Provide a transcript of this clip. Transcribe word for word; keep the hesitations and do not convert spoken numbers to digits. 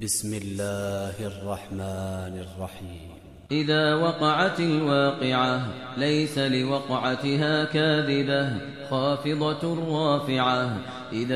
بسم الله الرحمن الرحيم إذا وقعت الواقعة ليس لوقعتها كاذبة خافضة رافعة إذا